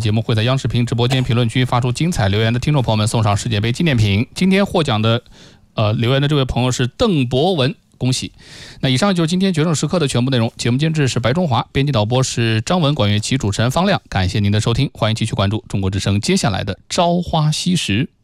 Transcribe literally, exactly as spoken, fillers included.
节目会在央视频直播间评论区发出精彩留言的听众朋友们送上世界杯纪念品。今天获奖的呃留言的这位朋友是邓博文，恭喜。那以上就是今天决胜时刻的全部内容。节目监制是白中华，编辑导播是张文、管乐琪，主持人方亮。感谢您的收听，欢迎继续关注中国之声接下来的朝花夕拾。